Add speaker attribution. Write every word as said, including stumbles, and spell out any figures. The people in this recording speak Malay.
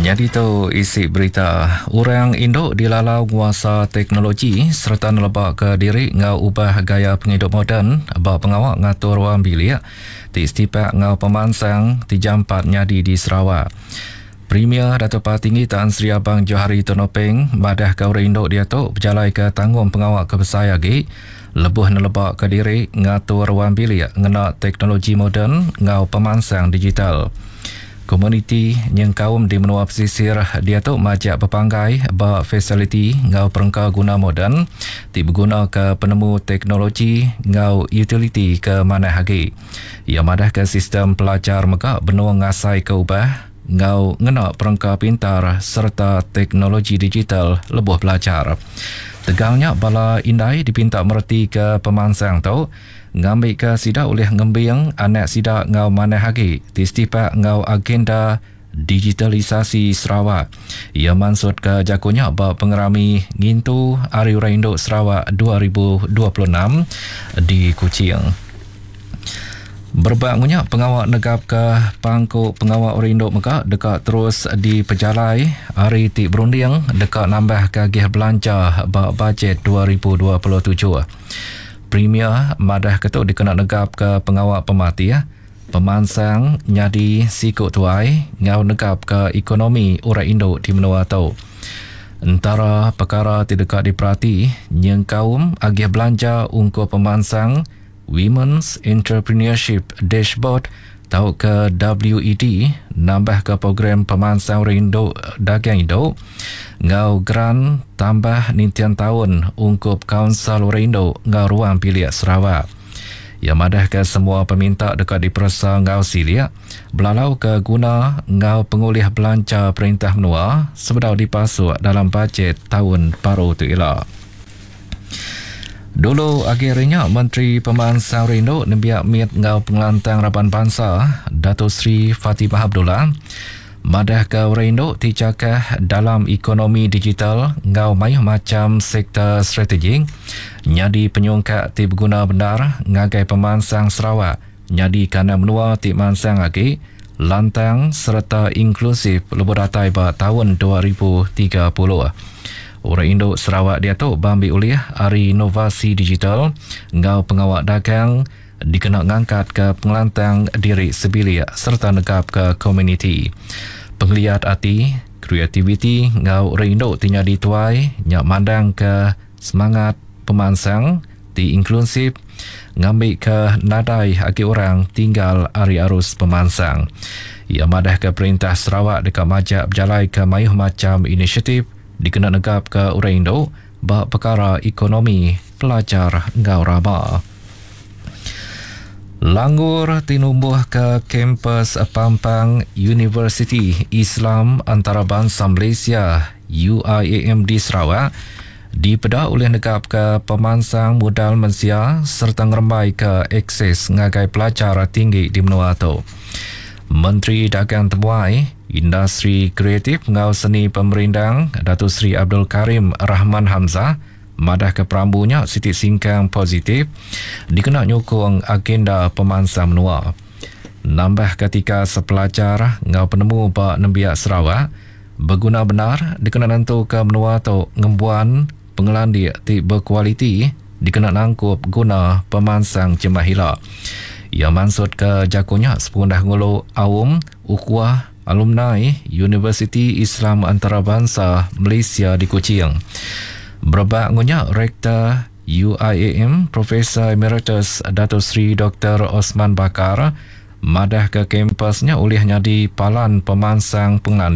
Speaker 1: Jadi tu isi berita. Orang Indo dilalau kuasa teknologi serta nelebak ke diri ngau ubah gaya penghidup moden bak pengawak ngatur wang bilik di istipak ngau pemansang di jam empat nyadi di Sarawak. Premier Datuk Patinggi Tan Sri Abang Johari Tonopeng madah ke orang Indo dia tu berjalai ke tanggung pengawak kebesar lagi lebuh nelebak ke diri ngatur wang bilik ngena teknologi moden ngau pemansang digital. Komuniti yang kaum di menua pesisir dia tu majak berpanggai ba fasiliti ngau perengka guna moden ti berguna ke penemu teknologi ngau utility ke mana hagi. Ia madah ke sistem pelajar meka benua ngasai ke ubah ngau ngena perengka pintar serta teknologi digital lebuh pelajar. Tegalnya bala indai dipinta mereti ke pemansang tu ngambil ke sida oleh ngembiang anak sida ngau mana hagi di istipak ngau agenda digitalisasi Sarawak. Ia maksud ke jakunya bab pengerami ngintu Hari Raya Induk Sarawak dua ribu dua puluh enam di Kuching. Berbangunnya pengawak negap ke pangkuk pengawak orang Induk meka dekat terus di pejalai hari ti berunding dekat nambah kagih belanja bab bajet dua ribu dua puluh tujuh. Premier madah ketuk dikena negap ke pengawak pemati ya. Pemansang nyadi sikut tuai ngau negap ke ekonomi orang Indo di menua tau. Antara perkara tidak diperhati yang kaum agih belanja untuk pemansang Women's Entrepreneurship Dashboard tau ke W E D nambah ke program pemansang orang Indo dagang Indo ngau grant tambah nintian tahun untuk Kaunsil orang Indo ngau ruang bilik Sarawak. Ia madah ke semua peminta dekat diperasa ngau silia belalau ke guna ngau pengulih belanja perintah menua sebedau dipasuk dalam bajet tahun baru tu ialah. Dulu akhirnya Menteri Pemansang Rindo nembiak mit ngau pengelantang Raban Bangsa Datuk Sri Fatimah Abdullah madah ke Rindo dicakah dalam ekonomi digital ngau mayuh macam sektor strategik nyadi penyungkat ti berguna benar ngagai pemansang Sarawak nyadi kana menua ti mansang lagi lantang serta inklusif lebih datai ba tahun dua ribu tiga puluh. Orang Indo Sarawak dia tu bambi ulih Hari Inovasi Digital ngau pengawak dagang dikena ngangkat ke pengelantang diri sebilik serta negap ke komuniti. Penglihat hati, kreativiti ngau orang Indo tinya dituai nyak mandang ke semangat pemansang ti inklusif ngambil ke nadai agi orang tinggal hari arus pemansang. Ia madah ke perintah Sarawak dekat majak berjalai ke mayuh macam inisiatif dikena negap ke orang Indo bak perkara ekonomi pelajar ngau raba. Langgur tinumbuh ke kampus Pampang Universiti Islam Antarabangsa Malaysia U I A M di Sarawak dipeda oleh negap ke pemansang modal Malaysia serta ngerembai ke akses ngagai pelajar tinggi di menua tu. Menteri Dagang Temuai Industri Kreatif ngau seni pemerintang Datuk Sri Abdul Karim Rahman Hamzah madah ke perambunya sitik singkang positif dikena nyokong agenda pemansang menua. Nambah ketika sepelajar ngau penemu bak nembiak Sarawak berguna benar dikena nantu ke menua tu ngembuan pengelandi ti berkualiti dikena nangkup guna pemansang jemahila. Ia maksud ke jakunya sepundah ngulu awum ukhuwah alumni Universiti Islam Antarabangsa Malaysia di Kuching. Berbangunnya Rektor U I A M Profesor Emeritus Datuk Sri Doktor Osman Bakar madah ke kampusnya oleh nyadi palan pemansang pengelani